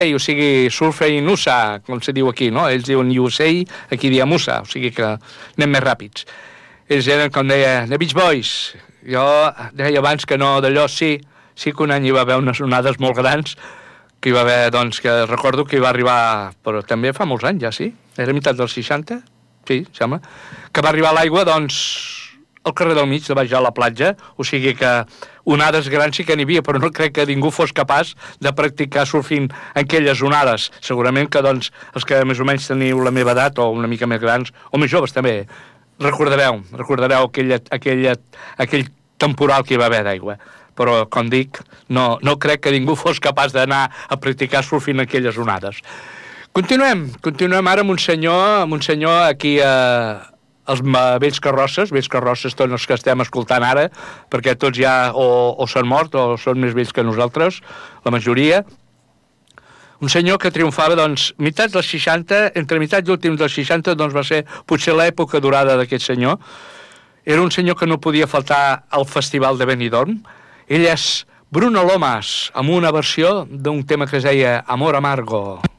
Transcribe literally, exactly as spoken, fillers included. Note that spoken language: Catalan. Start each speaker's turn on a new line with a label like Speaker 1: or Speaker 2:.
Speaker 1: o sigui, surfing U S A, com se diu aquí, no? Ells diuen U S A, aquí diem U S A, o sigui que anem més ràpids. Ells eren, com deia, The Beach Boys. Jo deia abans que no, d'allò sí, sí que un any hi va haver unes onades molt grans, que hi va haver, doncs, que recordo que hi va arribar, però també fa molts anys ja, sí? Era a meitat dels seixanta? Sí, sembla. Que va arribar l'aigua, doncs, al carrer del mig, de baix a la platja, o sigui que onades grans sí que n'hi havia, però no crec que ningú fos capaç de practicar surfing en aquelles onades. Segurament que, doncs, els que més o menys teniu la meva edat, o una mica més grans, o més joves també, recordareu, recordareu aquella, aquella, aquell temporal que hi va haver d'aigua. Però, com dic, no, no crec que ningú fos capaç d'anar a practicar surfing en aquelles onades. Continuem, continuem ara amb un senyor, amb un senyor aquí a... els vells carrosses, vells carrosses tots els que estem escoltant ara, perquè tots ja o, o s'han mort o són més vells que nosaltres, la majoria. Un senyor que triomfava, doncs, meitats dels seixanta, entre meitats i últims dels seixanta, doncs va ser potser l'època durada d'aquest senyor. Era un senyor que no podia faltar al Festival de Benidorm. Ell és Bruno Lomas, amb una versió d'un tema que es deia Amor Amargo.